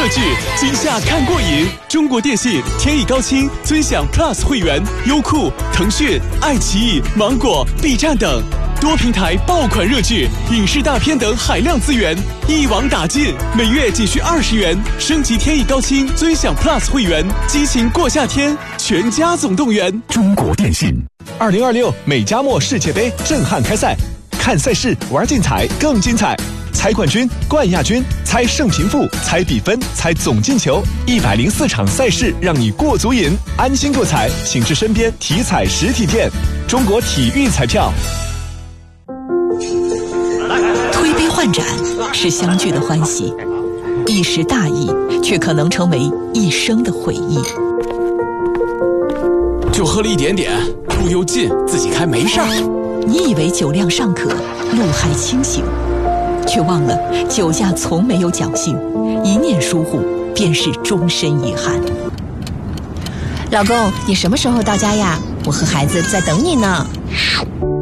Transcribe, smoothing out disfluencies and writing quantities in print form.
剧，今夏看过瘾。中国电信、天翼高清尊享 Plus 会员，优酷、腾讯、爱奇艺、芒果、B 站等多平台爆款热剧、影视大片等海量资源一网打尽，每月仅需20元，升级天翼高清尊享 Plus 会员，激情过夏天，全家总动员。 中国电信 2026美加墨世界杯震撼开赛，看赛事玩竞彩更精彩，猜冠军、冠亚军，猜胜平负，猜比分，猜总进球，104场赛事让你过足瘾，安心购彩，请至身边体彩实体店。中国体育彩票。 推杯换盏是相聚的欢喜，一时大意却可能成为一生的回忆。 就喝了一点点，路又近，自己开没事儿。 你以为酒量尚可，路还清醒，却忘了酒驾从没有侥幸，一念疏忽便是终身遗憾。 老公，你什么时候到家呀？我和孩子在等你呢。